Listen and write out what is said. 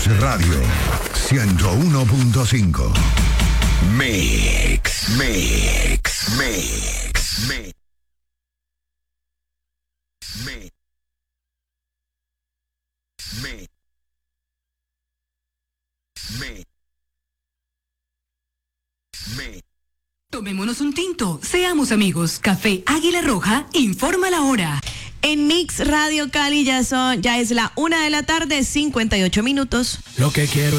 Radio 101.5. Mix. Tomémonos un tinto, seamos amigos. Café Águila Roja informa la hora. En Mix Radio Cali ya es la 1:58 p.m. Lo que quiero